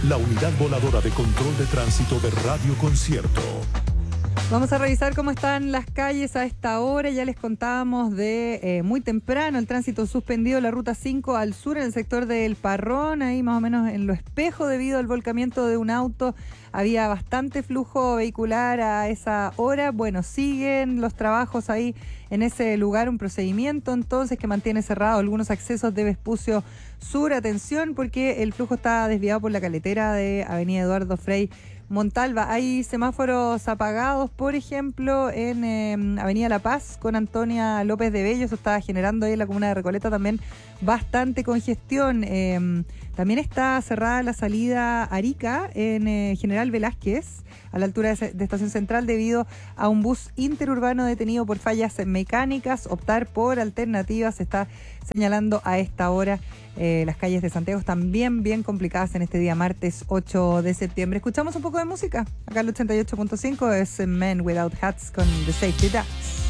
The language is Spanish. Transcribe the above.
la unidad voladora de control de tránsito de Radio Concierto. Vamos a revisar cómo están las calles a esta hora. Ya les contábamos de muy temprano el tránsito suspendido en la ruta 5 al sur en el sector del Parrón, ahí más o menos en Lo Espejo debido al volcamiento de un auto. Había bastante flujo vehicular a esa hora. Bueno, siguen los trabajos ahí en ese lugar, un procedimiento entonces que mantiene cerrado algunos accesos de Vespucio Sur. Atención porque el flujo está desviado por la caletera de Avenida Eduardo Frei Montalva. Hay semáforos apagados, por ejemplo, en Avenida La Paz con Antonia López de Bello. Eso está generando ahí en la comuna de Recoleta también bastante congestión. También está cerrada la salida Arica en General Velázquez, a la altura de Estación Central, debido a un bus interurbano detenido por fallas mecánicas. Optar por alternativas se está señalando a esta hora. Las calles de Santiago están bien complicadas en este día martes 8 de septiembre. Escuchamos un poco de música. Acá el 88.5 es Men Without Hats con The Safety Dance.